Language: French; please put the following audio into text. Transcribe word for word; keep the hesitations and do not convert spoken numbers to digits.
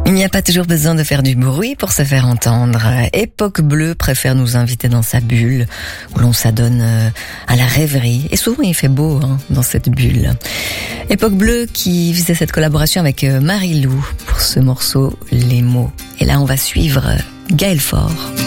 Il n'y a pas toujours besoin de faire du bruit pour se faire entendre. Époque Bleue préfère nous inviter dans sa bulle, où l'on s'adonne à la rêverie. Et souvent il fait beau hein, dans cette bulle. Époque Bleue qui faisait cette collaboration avec Marie-Lou pour ce morceau Les mots. Et là on va suivre Gaël Faure.